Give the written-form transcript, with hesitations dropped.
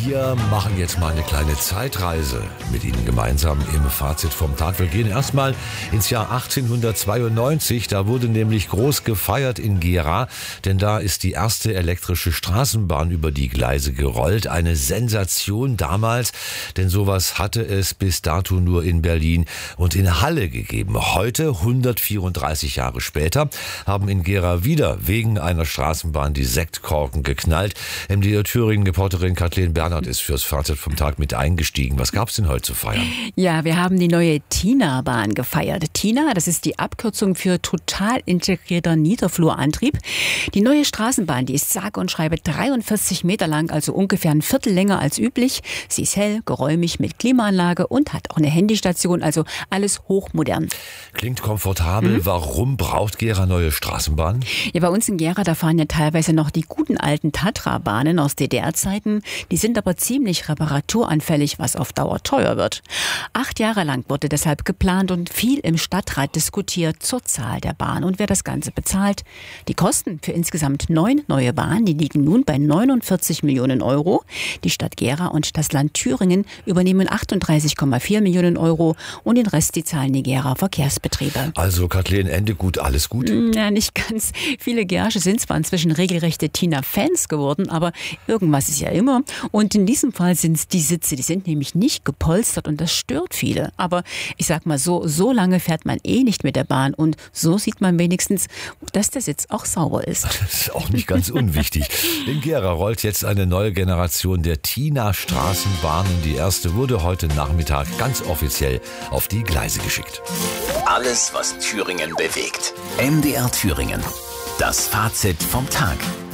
Wir machen jetzt mal eine kleine Zeitreise mit Ihnen gemeinsam im Fazit vom Tag. Wir gehen erstmal ins Jahr 1892. Da wurde nämlich groß gefeiert in Gera, denn da ist die erste elektrische Straßenbahn über die Gleise gerollt. Eine Sensation damals, denn sowas hatte es bis dato nur in Berlin und in Halle gegeben. Heute, 134 Jahre später, haben in Gera wieder wegen einer Straßenbahn die Sektkorken geknallt. MDR Thüringen-Reporterin Kathleen Bernhard ist fürs Fazit vom Tag mit eingestiegen. Was gab's denn heute zu feiern? Ja, wir haben die neue TINA-Bahn gefeiert. TINA, das ist die Abkürzung für total integrierter Niederflurantrieb. Die neue Straßenbahn, die ist sage und schreibe 43 Meter lang, also ungefähr ein Viertel länger als üblich. Sie ist hell, geräumig mit Klimaanlage und hat auch eine Handystation, also alles hochmodern. Klingt komfortabel. Warum braucht Gera neue Straßenbahnen? Ja, bei uns in Gera, da fahren ja teilweise noch die guten alten Tatra-Bahnen aus DDR-Zeiten. Die sind aber ziemlich reparaturanfällig, was auf Dauer teuer wird. 8 Jahre lang wurde deshalb geplant und viel im Stadtrat diskutiert zur Zahl der Bahn und wer das Ganze bezahlt. Die Kosten für insgesamt 9 neue Bahnen, die liegen nun bei 49 Millionen Euro. Die Stadt Gera und das Land Thüringen übernehmen 38,4 Millionen Euro und den Rest die zahlen die Gera Verkehrsbetriebe. Also Kathleen, Ende gut, alles gut? Ja, nicht ganz. Viele Gersche sind zwar inzwischen regelrechte TINA-Fans geworden, aber irgendwas ist ja immer. Und in diesem Fall sind es die Sitze, die sind nämlich nicht gepolstert und das stört viele. Aber ich sag mal so lange fährt man nicht mit der Bahn und so sieht man wenigstens, dass der Sitz auch sauber ist. Das ist auch nicht ganz unwichtig. In Gera rollt jetzt eine neue Generation der TINA-Straßenbahnen. Die erste wurde heute Nachmittag ganz offiziell auf die Gleise geschickt. Alles, was Thüringen bewegt. MDR Thüringen. Das Fazit vom Tag.